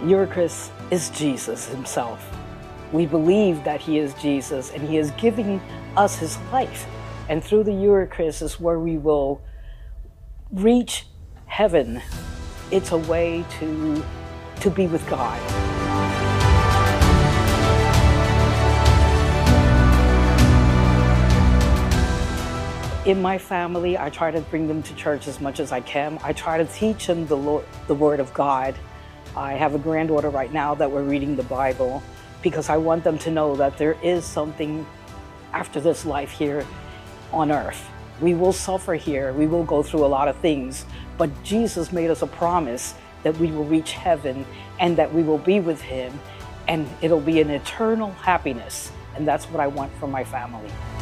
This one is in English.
Eucharist is Jesus himself. We believe that he is Jesus and he is giving us his life. And through the Eucharist is where we will reach heaven. It's a way to be with God. In my family, I try to bring them to church as much as I can. I try to teach them the Word of God. I have a granddaughter right now that we're reading the Bible because I want them to know that there is something after this life here on earth. We will suffer here, we will go through a lot of things, but Jesus made us a promise that we will reach heaven and that we will be with him, and it'll be an eternal happiness. And that's what I want for my family.